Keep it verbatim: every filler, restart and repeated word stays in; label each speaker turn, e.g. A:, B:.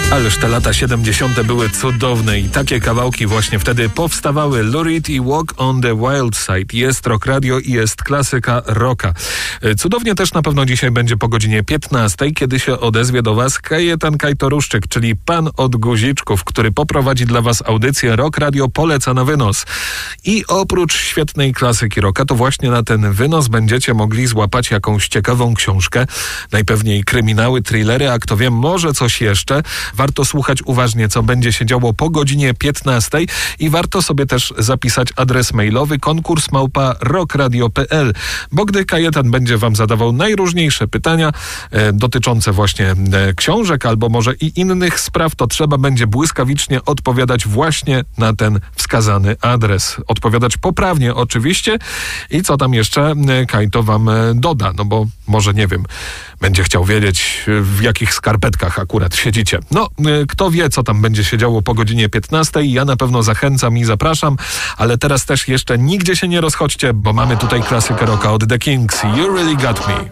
A: Ależ te lata siedemdziesiąte były cudowne i takie kawałki właśnie wtedy powstawały. Lou Reed i Walk on the Wild Side. Jest Rock Radio i jest klasyka rocka. Cudownie też na pewno dzisiaj będzie po godzinie piętnastej, kiedy się odezwie do Was Kajetan Kajtoruszczyk, czyli pan od guziczków, który poprowadzi dla Was audycję Rock Radio poleca na wynos. I oprócz świetnej klasyki rocka, to właśnie na ten wynos będziecie mogli złapać jakąś ciekawą książkę, najpewniej kryminały, thrillery, a kto wie, może coś jeszcze. Warto słuchać uważnie, co będzie się działo po godzinie piętnastej i warto sobie też zapisać adres mailowy konkurs małpa rockradio kropka p l, bo gdy Kajetan będzie Wam zadawał najróżniejsze pytania e, dotyczące właśnie e, książek albo może i innych spraw, to trzeba będzie błyskawicznie odpowiadać właśnie na ten wskazany adres. Odpowiadać poprawnie oczywiście i co tam jeszcze e, Kajto Wam e, doda, no bo może nie wiem, będzie chciał wiedzieć, w jakich skarpetkach akurat siedzicie. No, kto wie, co tam będzie się działo po godzinie piętnastej. Ja na pewno zachęcam i zapraszam, ale teraz też jeszcze nigdzie się nie rozchodźcie, bo mamy tutaj klasykę rocka od The Kings. You Really Got Me.